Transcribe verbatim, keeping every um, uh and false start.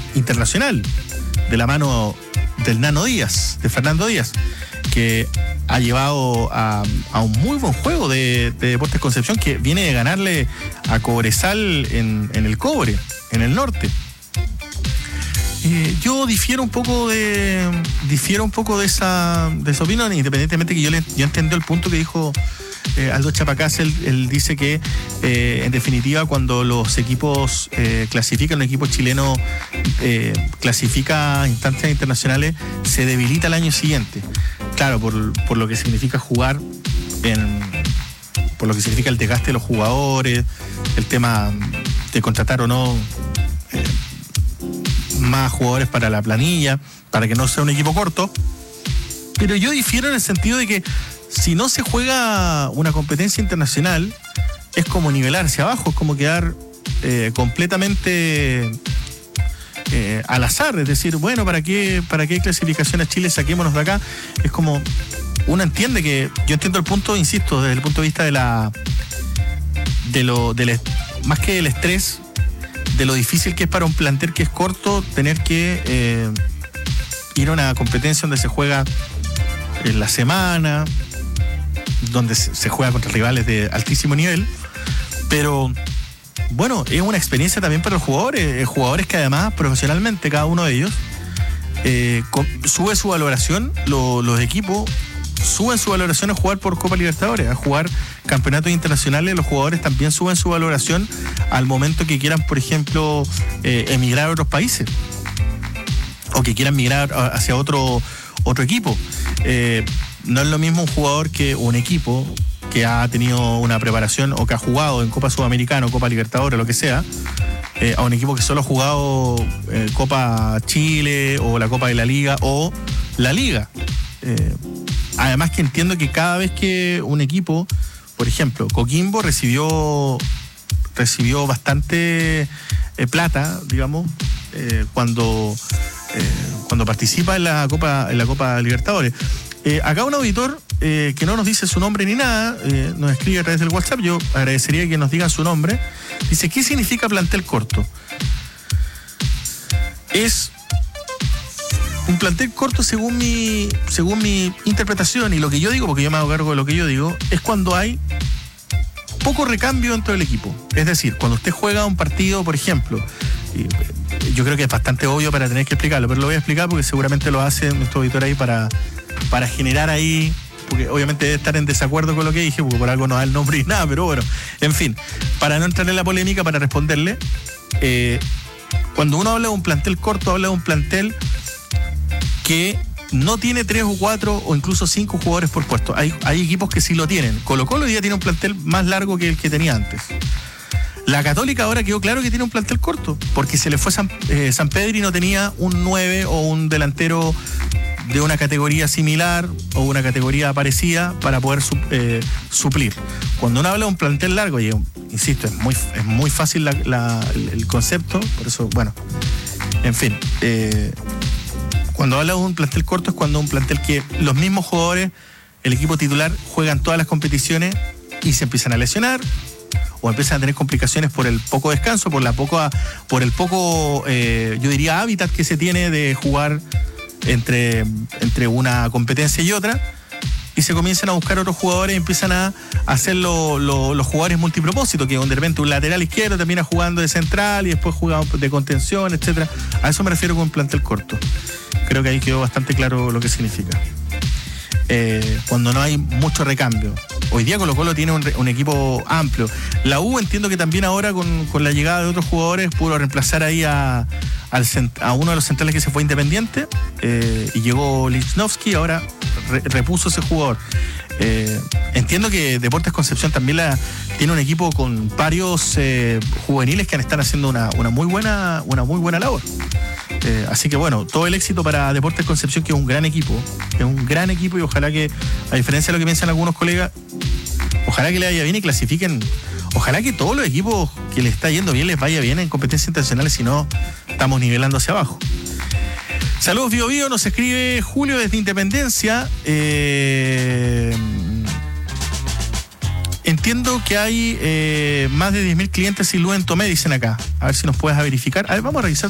internacional, de la mano del Nano Díaz, de Fernando Díaz, que ha llevado a, a un muy buen juego de, de Deportes Concepción, que viene de ganarle a Cobresal en, en el Cobre, en el norte. Eh, yo difiero un poco de difiero un poco de esa de esa opinión, independientemente que yo le, yo entendí el punto que dijo eh, Aldo Chapacás. Él, él dice que eh, en definitiva, cuando los equipos eh, clasifican, un equipo chileno eh, clasifica a instancias internacionales, se debilita el año siguiente. Claro, por, por lo que significa jugar en, por lo que significa el desgaste de los jugadores, el tema de contratar o no eh, más jugadores para la planilla, para que no sea un equipo corto. Pero yo difiero en el sentido de que si no se juega una competencia internacional, es como nivelar hacia abajo, es como quedar eh, completamente eh, al azar. Es decir, bueno, ¿para qué, para qué clasificación a Chile? Saquémonos de acá. Es como, uno entiende que, yo entiendo el punto, insisto, desde el punto de vista de la, de lo, del, más que del estrés, de lo difícil que es para un plantel que es corto tener que eh, ir a una competencia donde se juega en la semana, donde se juega contra rivales de altísimo nivel. Pero bueno, es una experiencia también para los jugadores, jugadores que además profesionalmente cada uno de ellos eh, con, sube su valoración, lo, los equipos suben su valoración a jugar por Copa Libertadores, a jugar campeonatos internacionales. Los jugadores también suben su valoración al momento que quieran, por ejemplo, eh, emigrar a otros países o que quieran migrar hacia otro, otro equipo. Eh, no es lo mismo un jugador que un equipo que ha tenido una preparación o que ha jugado en Copa Sudamericana o Copa Libertadores, lo que sea, eh, a un equipo que solo ha jugado eh, Copa Chile o la Copa de la Liga o la Liga. Eh, Además que entiendo que cada vez que un equipo, por ejemplo, Coquimbo recibió recibió bastante eh, plata, digamos, eh, cuando, eh, cuando participa en la Copa, en la Copa Libertadores. Eh, acá un auditor eh, que no nos dice su nombre ni nada, eh, nos escribe a través del WhatsApp. Yo agradecería que nos digan su nombre. Dice, ¿qué significa plantel corto? Es un plantel corto, según mi según mi interpretación y lo que yo digo, porque yo me hago cargo de lo que yo digo, es cuando hay poco recambio dentro del equipo. Es decir, cuando usted juega un partido, por ejemplo, y yo creo que es bastante obvio para tener que explicarlo, pero lo voy a explicar porque seguramente lo hace nuestro auditor ahí para, para generar ahí, porque obviamente debe estar en desacuerdo con lo que dije, porque por algo no da el nombre y nada, pero bueno, en fin, para no entrar en la polémica, para responderle, eh, cuando uno habla de un plantel corto, habla de un plantel que no tiene tres o cuatro o incluso cinco jugadores por puesto. Hay, hay equipos que sí lo tienen. Colo-Colo hoy día tiene un plantel más largo que el que tenía antes. La Católica ahora quedó claro que tiene un plantel corto, porque se le fue San, eh, San Pedro y no tenía un nueve o un delantero de una categoría similar o una categoría parecida para poder su, eh, suplir. Cuando uno habla de un plantel largo, y insisto, es muy, es muy fácil la, la, el concepto, por eso, bueno, en fin, eh, cuando habla de un plantel corto es cuando un plantel que los mismos jugadores, el equipo titular, juegan todas las competiciones y se empiezan a lesionar o empiezan a tener complicaciones por el poco descanso, por la poca, por el poco, eh, yo diría, hábitat que se tiene de jugar entre, entre una competencia y otra, y se comienzan a buscar otros jugadores y empiezan a hacer lo, lo, los jugadores multipropósitos, que de repente un lateral izquierdo termina jugando de central y después juega de contención, etcétera. A eso me refiero con un plantel corto. Creo que ahí quedó bastante claro lo que significa. Eh, cuando no hay mucho recambio. Hoy día Colo-Colo tiene un, un equipo amplio. La U, entiendo que también ahora con, con la llegada de otros jugadores pudo reemplazar ahí a, al, a uno de los centrales que se fue Independiente, eh, y llegó Lichnowsky, ahora re, repuso ese jugador. Eh, entiendo que Deportes Concepción también la, tiene un equipo con varios eh, juveniles que han estado haciendo una, una muy buena, una muy buena labor. Eh, así que bueno, todo el éxito para Deportes Concepción, que es un gran equipo, es un gran equipo, y ojalá que, a diferencia de lo que piensan algunos colegas, ojalá que le vaya bien y clasifiquen. Ojalá que todos los equipos que les está yendo bien les vaya bien en competencias internacionales, si no estamos nivelando hacia abajo. Saludos, Bio Bio, nos escribe Julio desde Independencia. Eh, entiendo que hay eh, más de diez mil clientes sin luz en Tomé, dicen acá. A ver si nos puedes verificar. A ver, vamos a revisar